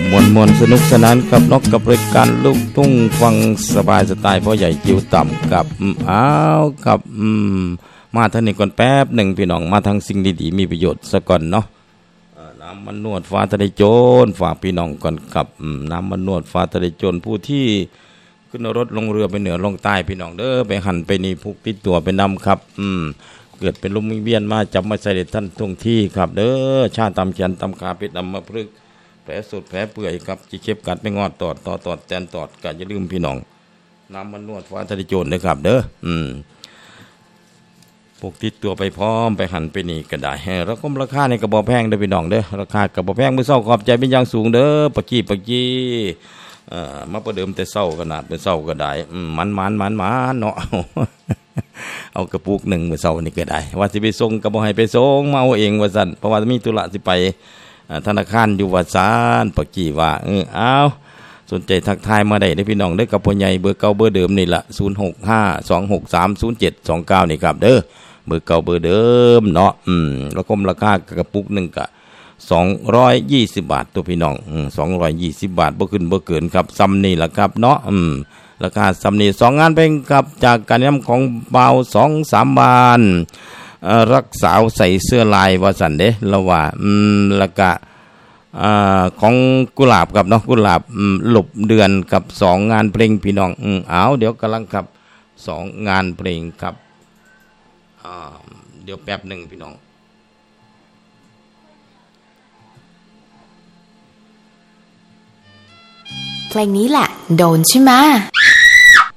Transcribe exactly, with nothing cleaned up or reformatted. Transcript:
มวนมวนสนุกสนานกับนกกับรายการลูกทุ่งฟังสบายสไตล์พ่อใหญ่จิ๋วต่ำกับอ้าวกับมาท่านนี้ก่อนแป๊บหนึ่งพี่น้องมาทางสิ่งดีๆมีประโยชน์ซะก่อนเนาะน้ำมันนวดฟ้าทะเลโจรฝากพี่น้องก่อนกับน้ำมันนวดฟ้าทะเลโจรผู้ที่ขึ้นรถลงเรือไปเหนือลงใต้พี่น้องเด้อไปหันไปนี่พุกติดตัวไปนำครับอืมเกิดเป็นลมวิงเวียนมาจับมาใส่ท่านท่วงที่ครับเด้อชาตำเขียนตำขาเป็ดตำมะพรึกแผลสดแผลเปื่อยครับจีเข็บกัดไม่งอดตอดต่อตอดแตนตอดกัดอย่าลืมพี่น้องน้ำมันนวดฟ้าทะเลโจรเลยครับเด้ออืมพวกติดตัวไปพร้อมไปหันไปนี่ก็ได้แล้วก็ราคาในกระบอกแพงเด้อพี่น้องเด้อราคากระบอกแพงมื้อเช้าขอบใจเป็นอย่างสูงเด้อปะกี้ปะกี้เอ่อมาประเดิมแต่เช้าขนาดมื้อเช้าก็ได้อืมมันๆๆๆเนาะเอากระปุกหนึ่งมื้อเช้านี่ก็ได้ว่าสิไปส่งก็บ่ให้ไปส่งมาเอาเองว่าซั่นเพราะว่ามีธุระสิไปธนาคารอยู่ว่าซั่นปะกี้ว่าเออเอาสนใจทักทายมาได้เด้อพี่น้องเด้อกับพ่อใหญ่เบอร์เก่าเบอร์เดิมนี่ล่ะศูนย์ หก ห้า สอง หก สาม ศูนย์ เจ็ด สอง เก้านี่ครับเด้อเบอร์เก่าเบอร์เดิมเนาะอืมแล้วก็ราคากระปุกหนึ่งก็สองร้อยยี่สิบบาทตัวพี่น้องอืมสองร้อยยี่สิบบาทบ่ขึ้นบ่เกินครับซ้ำนี่ล่ะครับเนาะอืมราคาซ้ำนี่สองงานเพลงครับจากการนำของเบาสอง สามบานเอ่อรักสาวใส่เสื้อลายว่าซั่นเด้แล้วว่าอืมแล้วก็อ่าของกุหลาบกับเนาะกุหลาบอืมหลบเดือนกับสองงานเพลงพี่น้องอืมเอาเดี๋ยวกำลังครับสองงานเพลงครับอ่าเดี๋ยวแป๊บหนึ่งพี่น้องเพลงนี้แหละโดนใช่ไหม